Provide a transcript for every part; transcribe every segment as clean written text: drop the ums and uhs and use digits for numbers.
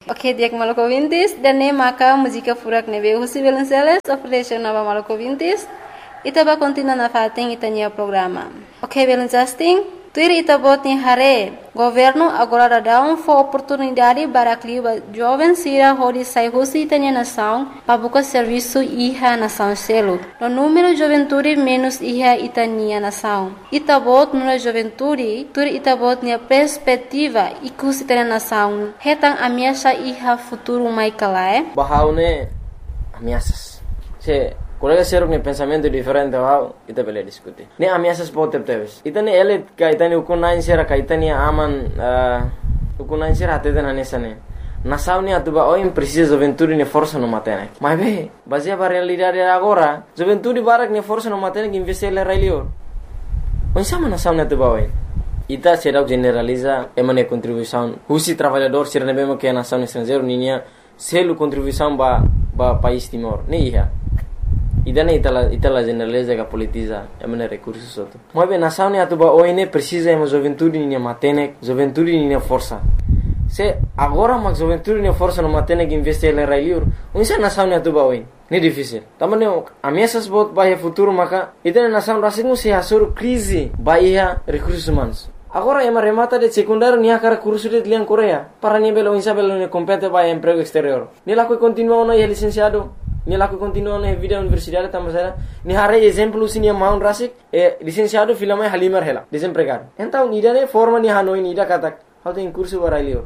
Oke, diak Maluku Vintis dan ne maka música furak nebe husi Velenceles oferece nova Maluku Vintis. Ita ba continua na fating itanya programa. Oke, Velencasting, tuir ita bot ni hare. Governo agora dá for oportunidade para clima jovem sira hodi sai husi itanya nação para buscar serviço iha nação selo. No número juventude menos iha itania nação. Ita bot no juventude, tuir ita bot ni perspectiva ikusi itanya nação. Hetang ameaça iha futuro mai kalae. Bahaune ameaças. Se colega ser um pensamento diferente ao ita bele discutir. Ne ameaças pode ter. Ita ne ele kaitani ukunain sera kaitani aman ukunain sera até na nessa ne. Nação ne atuba oi precisa juventude ne força no matene. Mas be, baseia para realidade agora, juventude barak ne força no matene que investir le railio. Onde sama nação ne atuba oi. Ita será generaliza emane contribuição. Husi trabalhador ser ne bemo que a nação estrangeiro ninha selo contribuição ba país Timor. Ne iha. Idane itala generaliza que politiza emane recursos outro. Mas bem nação ne atuba oi ne precisa emo juventude ninha matene, juventude ninha força. Se agora mas juventude ninha força no matene que investir le railio. Onde nação ne atuba oi. Ne difícil. Também ameaças bot bahia futuro maka itane nação rasingu se hasur crise bahia recursos humanos. Agora ema remata de secundário nia cara curso de liang Coreia. Para nia belo insa belo ne compete bahia emprego exterior. Ni laku continua no licenciado. Ni laku continua no vida universidade tamasera. Ni hare exemplo sini maun rasik licenciado filama halimar hela desempregado. Então nidane forma ni hanoi nida katak. How tem curso barailio.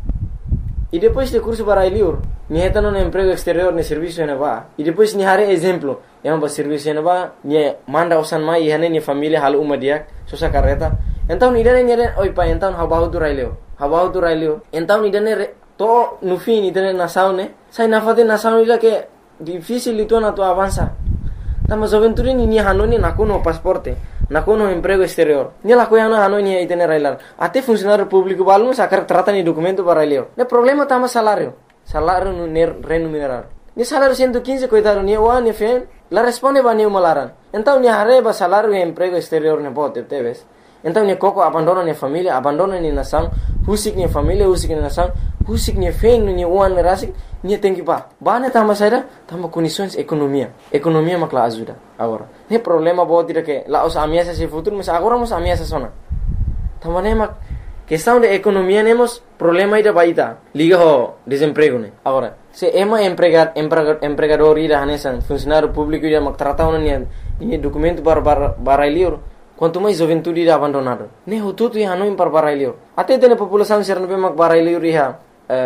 E depois de curso barailio, ni hetano no emprego exterior ne serviço ena ba. E depois ni hare exemplo, ema ba serviço ena ba, ni manda usan mai hane ni família hal uma dia, sosa carreta. Então nidane oi pa então habahu tu railio. Então nidane to no fim nidane nação ne, sai na fate nação ila que difícil itu na tu avança. Tama juventude ni hanoni nakuno pasporte. Nakuno emprego exterior. Ni la coiana hanoni itene railar. Até funcionário público balum sacar trata ni documento para railio. Ne problema tama salário. Salário no remunerar. Ni salário 115 coitado ni o ni fen. La responde ba ni malaran. Então ni hareba salário e emprego exterior ne bote teves. Então ni coco abandona ni família, abandona ni nação, husik ni família, husik ni nação, husik ni fen ni uan rasik ni tem que ba. Ba ne tama saída, tama condições economia. Economia makla ajuda agora. Ne problema bote dire que la os ameaças se futuro, mas agora mos ameaças sona. Tama ne mak questão de economia nemos problema ida baita. Liga ho desemprego ne. Agora, se ema empregador ida hanesan funcionário público ida mak tratau ni documento para liur. Quanto mais juventude ida abandonado. Ne ho tutu ia hanoi para liur. Até tene população ser ne mak para liur iha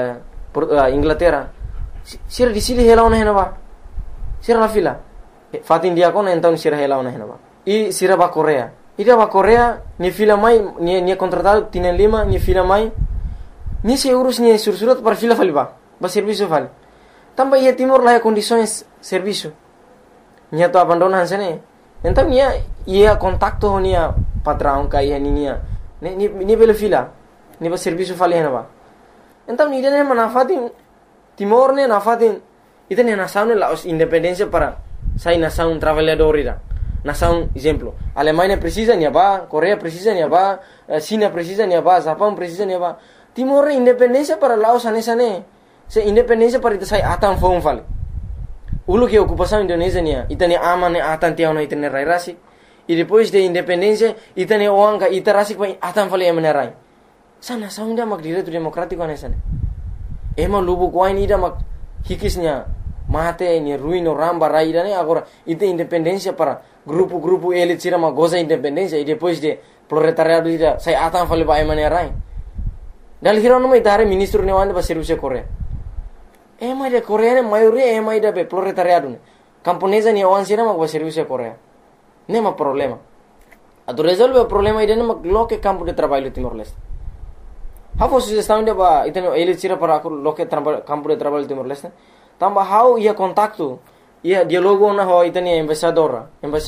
Inglaterra. Sira di sini hela ona hena ba. Sira la fila. Fatin dia kona então sira hela ona hena ba. I sira ba Korea. Ida ba Korea ni fila mai ni contratado tienen lima ni fila mai. Ni se urus ni sursurat para fila faliba. Ba serviço fali. Tamba ia Timor lá condições serviço. Ni to abandonan sene. Então ia contacto nia patrão kai nia. Ni bela fila. Ni ba serviço fali hena ba. Então ni dene manafatin Timor ne nafatin itene nação ne la independência para sai nação trabalhador ira. Nação exemplo, Alemanha precisa ni ba, Coreia precisa ni ba, China precisa ni ba, Japão precisa ni ba. Timor independência para Laos anesane. Se independência para itu sai atan fong fali. Ulu que ocupação Indonésia nia, itane aman ne atan tiao na itane rai rasi. E depois de independência, itane oanga itarasi pa atan fali emenerai. Sa nação inda mak direito democrático anesane. Ema lubu kuain ida mak hikisnya mate ni ruino ramba raida ne agora ite independência para grupo elite sira ma goza independência e depois de proletariado ida sai atan fali ba emane rai. Dal hirono mai tare ministro ne wande ba serviço Coreia. Ema de Coreia ne maioria ema ida be proletariado ne. Camponesa ni wan sira ma ba serviço Coreia. Nema problema. Ado resolve o problema ida ne mak loke campo de trabalho Timor-Leste. How sugestão de ba iteno ele tira para loke campo de trabalho Timor-Leste. Tamba how ia contacto, ia dialogo na ho itani embaixador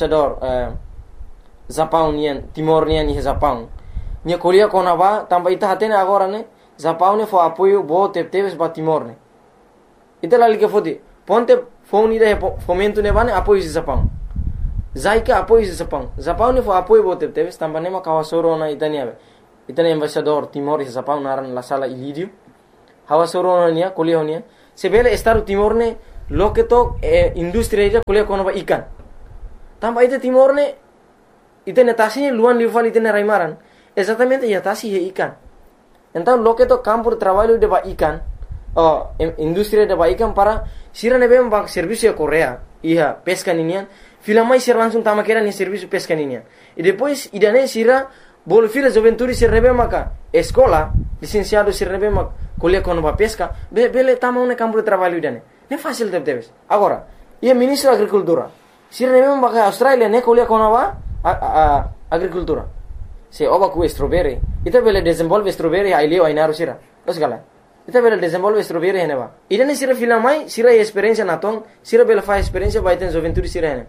Japão nian Timor nian ia Japão. Nia Coreia kona ba tamba ita hatene agora ne Japão ne fo apoio bo teves ba Timor ne. Ita lali que fodi ponte phone ida fomento ne bane apoio de Japão. Zaika apoio de Japão. Japão ne fo apoio bo teves tamba ne ma kawasoro na itani embaixador Timor e Japão naran la sala Ilírio. hawa soronia kuliah honia sebele Estado Timor ne loke to industri ida kuliah kono ba ikan tamba ite Timor ne ite netasi luan liufal ite raimaran exatamente ya tasi he ikan então loke to campo de trabalho de ba ikan industri de ba ikan para sira ne bem ba serviço Korea iya pesca ninian fila mai sira langsung tama kera ni serviço pesca ninian e depois idane sira bolo fila juventude sira bem maka escola licenciado sira bem maka kuliah kono ba pesca bele tama un campo de trabalho idane ne fácil debes agora ia ministro da agricultura sira ne bem maka Australia ne kuliah kono ba agricultura se oba ku strawberry ita bele desenvolve strawberry ai leo ai naru sira los gala ita bele desenvolve strawberry hene ba idane sira fila mai sira experiência naton sira bele fa experiência ba iten juventude sira hene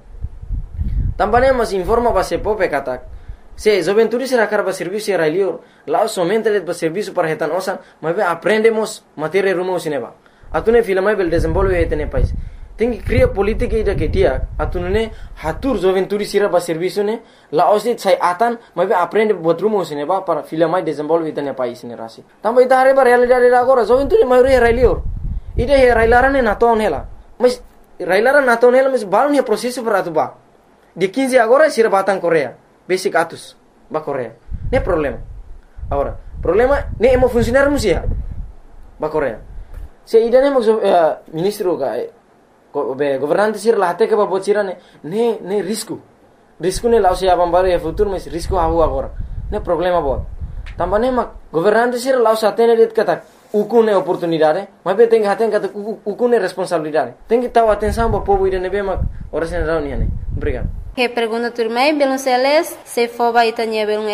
tambane mas informa ba se pope katak se juventude sira karba serviço sira leo lá somente le ba serviço para retan osan mas aprendemos matéria rumo sineba atune fila mai bele desenvolve etene país tem que criar política ida que dia atunune hatur juventude sira ba serviço ne la osit sai atan mas aprende buat rumo sineba para fila mai desenvolve etene país ne rasi tamba ita are ba realidade agora juventude mai re leo ida he railarane naton hela mas railaran naton hela mas balon he processo para atuba de 15 agora sira batang Korea basic atus ba Korea ne problema agora problema ne emo funcionar musia ba Korea se idane mo ministro ka governante sir la hate ke ba bocira ne risco ne lao se abambare e futuro mas risco hawo agora ne problema bo tambane ma governante sir lao sa tene det kata ukune oportunidade mas be tem haten kata ukune responsabilidade tem que taw atenção ba povo idane be ma ora sen reunião obrigado. Que pergunta turmai belum seles se foba itanya belum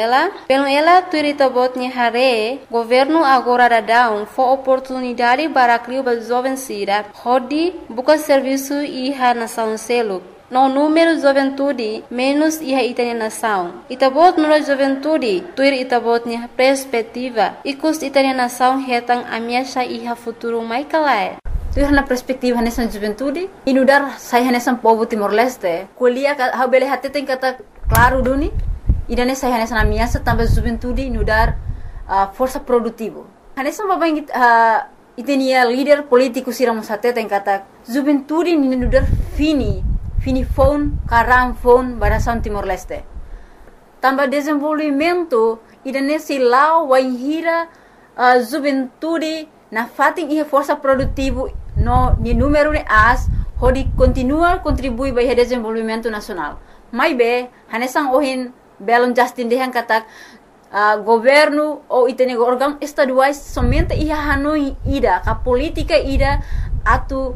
ela turita botnya hare governo agora da down for oportunidade para criar ba jovem sira hodi buka serviço iha nação selo no número juventude menos iha itanya nação itabot no juventude tuir itabotnya perspectiva ikus itanya nação hetang amiasha iha futuro mai kalai tu na perspektiva nessa juventude inudar saya nessa povo Timor Leste kuliah ha bele hate tem kata claro duni idane saya nessa na minha também juventude inudar força produtivo nessa babang itenia líder político siramos hate tem kata juventude inudar fini phone karam phone barasan Timor Leste também desenvolvimento idane silau waihira juventude na fating ihe força produtivo no ni número de as hodi continua contribui para o desenvolvimento nacional mai be hanesang ohin belon Justin dehan katak governo ou itene órgão estaduais somente ia hanoi ida ka política ida atu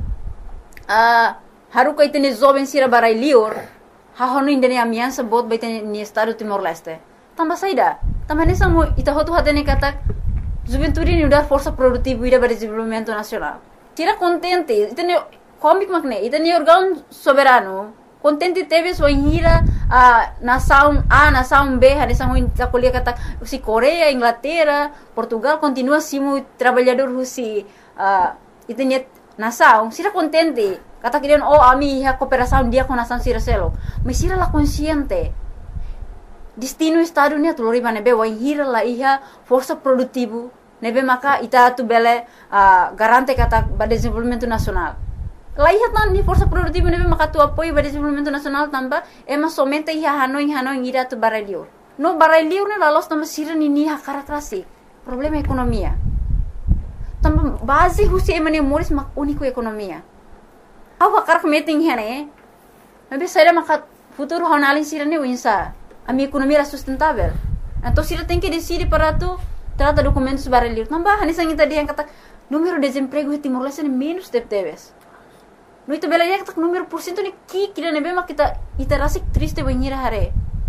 haruka itene jovem sira barai lior ha hanoi indene amiança bot baitene ni estado Timor Leste tamba saida tamba hanesang mo ita hotu hatene katak juventude ni udar força produtiva ida para desenvolvimento nacional tira contente itene comic magne itene órgão soberano contente teve sua hira nação A nação B hanesang ho takolia kata si Korea Inglaterra Portugal continua simo trabalhador husi itene nação sira contente kata kirian ami ha cooperação dia com nação sira selo mas sira la consciente destino estado ni atulori nebe wa hira la iha força produtivo nebe maka ita tu bele garante kata ba desenvolvimento nacional la iha tan ni força produtivo nebe maka tu apoio ba desenvolvimento nacional tamba ema somente iha hanoi ira tu barelio no barelio ne la los tamba sira ni ha karakterasi problema ekonomia tamba base husi emane moris mak único ekonomia awa karak meeting hene nebe saira maka futuro honalin sira ni winsa a minha economia era sustentável. Então, se ela tem que decidir para tu trata documentos barulhos, não vai, nessa ainda dia kata número de desemprego em Timor Leste menos de teves. No itu bela dia kata número por cento ni kira nebe mak kita rasa triste banhira hare.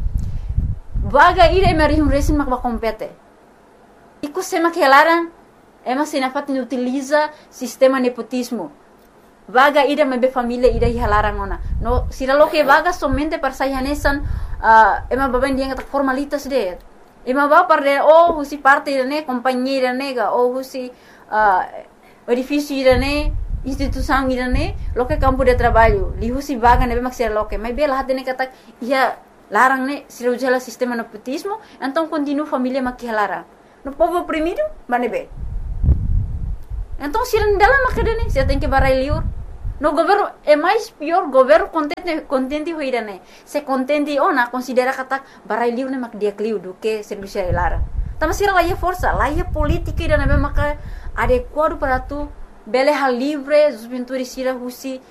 Vaga ira emerihum resin mak kompete. Iku sema kelaran ema sinafat ni utiliza sistema nepotismo. Vaga ida mebe família ida hilarang ona. No sira lo que vaga somente para sayanesan ema baban dia kata formalitas de. Ema ba para husi parte ne companhia nega ou husi edifício ne instituição ne lo que campo de trabalho. Li husi vaga nebe maksir lo que. Mas bela hatene kata ia larang ne sira ujala sistema nepotismo, então continua família mak hilarang. No povo oprimido, manebe. Então sira dalam makadane sira tem que barai liur. No governo é mais pior, governo contente hoira né. Se contente ona considera kata barai liur né mak dia kliu do que serviço lara. Tama sira lá é força, lá é política e na maka adequado para tu bele hal livre, os pintores sira husi